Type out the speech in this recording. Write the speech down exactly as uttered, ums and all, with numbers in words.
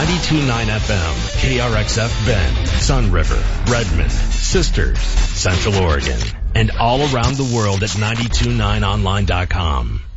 ninety-two point nine F M, K R X F Bend, Sun River, Redmond, Sisters, Central Oregon, and all around the world at ninety two nine online dot com.